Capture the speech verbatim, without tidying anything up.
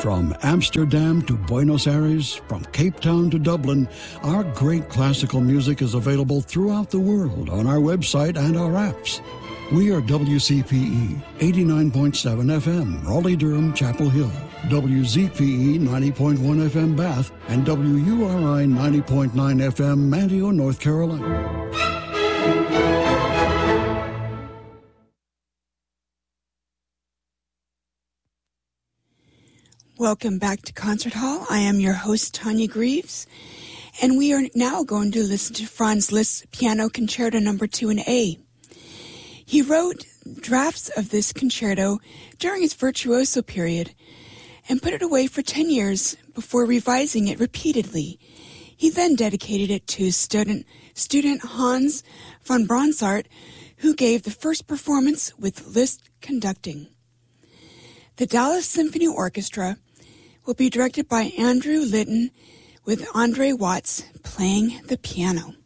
From Amsterdam to Buenos Aires, from Cape Town to Dublin, our great classical music is available throughout the world on our website and our apps. We are W C P E eighty-nine point seven F M, Raleigh-Durham, Chapel Hill, W Z P E ninety point one F M, Bath, and W U R I ninety point nine F M, Manteo, North Carolina. Welcome back to Concert Hall. I am your host, Tanya Greaves, and we are now going to listen to Franz Liszt's Piano Concerto Number two in A. He wrote drafts of this concerto during his virtuoso period and put it away for ten years before revising it repeatedly. He then dedicated it to his student, student Hans von Bronsart, who gave the first performance with Liszt conducting. The Dallas Symphony Orchestra will be directed by Andrew Litton, with Andre Watts playing the piano.